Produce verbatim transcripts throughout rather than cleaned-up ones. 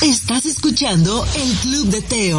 Estás escuchando el Club de Teo.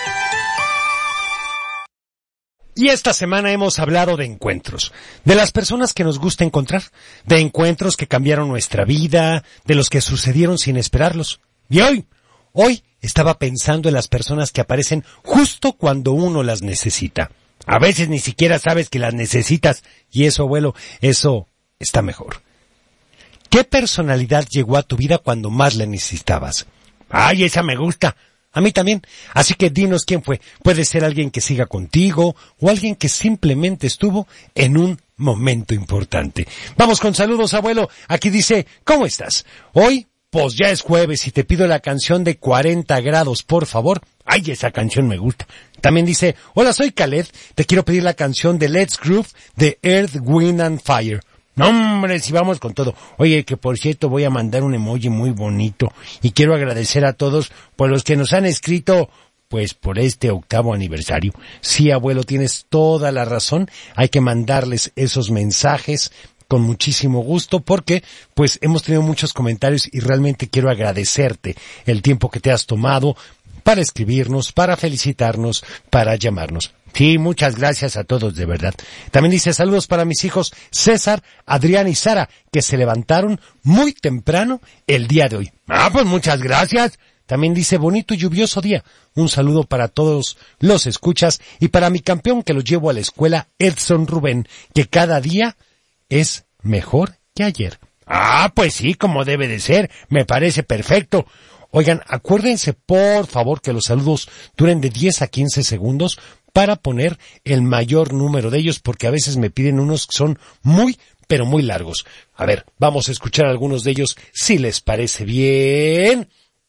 Y esta semana hemos hablado de encuentros, de las personas que nos gusta encontrar, de encuentros que cambiaron nuestra vida, de los que sucedieron sin esperarlos. Y hoy, hoy estaba pensando en las personas que aparecen justo cuando uno las necesita. A veces ni siquiera sabes que las necesitas, y eso, abuelo, eso está mejor. ¿Qué personalidad llegó a tu vida cuando más la necesitabas? ¡Ay, esa me gusta! A mí también. Así que dinos quién fue. Puede ser alguien que siga contigo o alguien que simplemente estuvo en un momento importante. Vamos con saludos, abuelo. Aquí dice, ¿cómo estás? Hoy, pues ya es jueves y te pido la canción de cuarenta grados, por favor. Ay, esa canción me gusta. También dice, hola, soy Khaled. Te quiero pedir la canción de Let's Groove de Earth, Wind and Fire. No, hombre, si vamos con todo. Oye, que por cierto voy a mandar un emoji muy bonito y quiero agradecer a todos por los que nos han escrito, pues por este octavo aniversario. Sí, abuelo, tienes toda la razón. Hay que mandarles esos mensajes con muchísimo gusto porque pues hemos tenido muchos comentarios y realmente quiero agradecerte el tiempo que te has tomado para escribirnos, para felicitarnos, para llamarnos. Sí, muchas gracias a todos, de verdad. También dice saludos para mis hijos César, Adrián y Sara, que se levantaron muy temprano el día de hoy. Ah, pues muchas gracias. También dice bonito y lluvioso día. Un saludo para todos los escuchas y para mi campeón que lo llevo a la escuela, Edson Rubén, que cada día es mejor que ayer. Ah, pues sí, como debe de ser. Me parece perfecto. Oigan, acuérdense por favor que los saludos duren de diez a quince segundos para poner el mayor número de ellos, porque a veces me piden unos que son muy, pero muy largos. A ver, vamos a escuchar algunos de ellos, si les parece bien.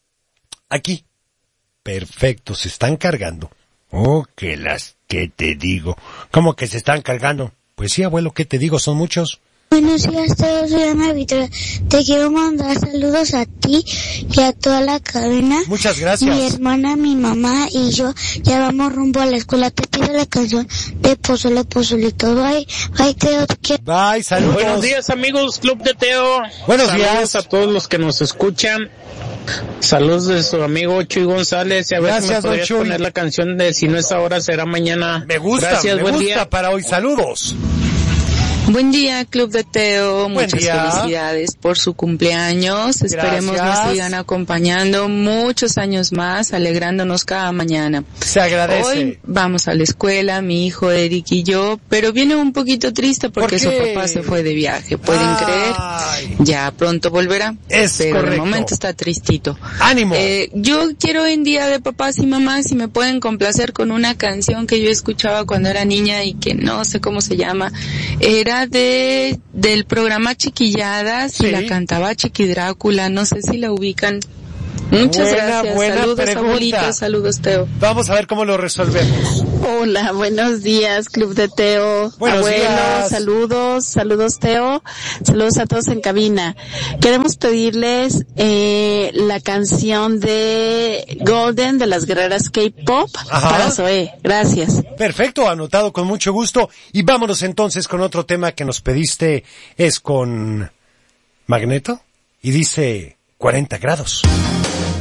Aquí. Perfecto, se están cargando. Oh, que las que te digo. ¿Cómo que se están cargando? Pues sí, abuelo, ¿qué te digo? Son muchos. Buenos días a todos, soy Ana Victoria. Te quiero mandar saludos a ti y a toda la cadena. Muchas gracias. Mi hermana, mi mamá y yo ya vamos rumbo a la escuela. Te pido la canción de Pozole Pozolito. Bye, bye Teo, te quiero. Bye, saludos. Buenos días amigos, Club de Teo. Buenos saludos días a todos los que nos escuchan. Saludos de su amigo Chuy González. Y a ver gracias, si me podrías poner la canción de Si no es ahora será mañana. Me gusta, gracias, me buen gusta día. para hoy. Saludos. Buen día, Club de Teo. Buen Muchas día. felicidades por su cumpleaños. Gracias. Esperemos nos sigan acompañando muchos años más, alegrándonos cada mañana. Se agradece. Hoy vamos a la escuela, mi hijo Eric y yo, pero viene un poquito triste porque ¿Por su qué? papá se fue de viaje. ¿Pueden Ay. creer? Ya pronto volverá. Es pero correcto. de momento está tristito. ¡Ánimo! Eh, yo quiero en Día de Papás y Mamás, si me pueden complacer con una canción que yo escuchaba cuando era niña y que no sé cómo se llama. Era de del programa Chiquilladas sí. y la cantaba Chiqui Drácula, no sé si la ubican. Muchas buena, gracias, buena saludos pregunta. abuelitos, saludos Teo. Vamos a ver cómo lo resolvemos. Hola, buenos días, Club de Teo. Buenos Abuelo, días. saludos, saludos Teo, saludos a todos en cabina. Queremos pedirles eh, la canción de Golden de las guerreras K-Pop para Zoé. Gracias. Perfecto, anotado con mucho gusto. Y vámonos entonces con otro tema que nos pediste, es con Magneto y dice cuarenta grados.